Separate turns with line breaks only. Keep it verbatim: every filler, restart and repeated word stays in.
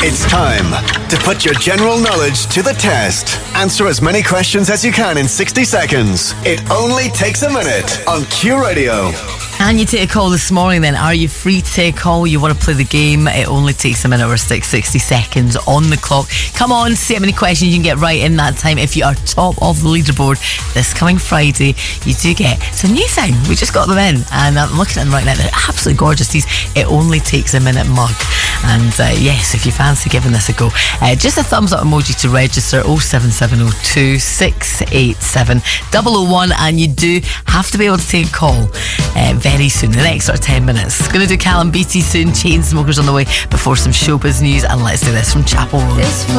It's time to put your general knowledge to the test. Answer as many questions as you can in sixty seconds. It only takes a minute on Q Radio.
Can you take a call this morning then? Are you free to take a call? You want to play the game? It only takes a minute or sixty seconds on the clock. Come on, see how many questions you can get right in that time. If you are top of the leaderboard this coming Friday, you do get, it's a new thing, we just got them in and I'm looking at them right now. They're absolutely gorgeous. These It Only Takes a Minute mug. And uh, yes, if you fancy giving this a go, uh, just a thumbs up emoji to register. Oh seven seven oh two, six eight seven, oh oh one, and you do have to be able to take a call uh, very soon, the next sort of ten minutes. Gonna do Callum Beatty soon, Chainsmokers on the way before some showbiz news, and let's do this from Chapel Roan.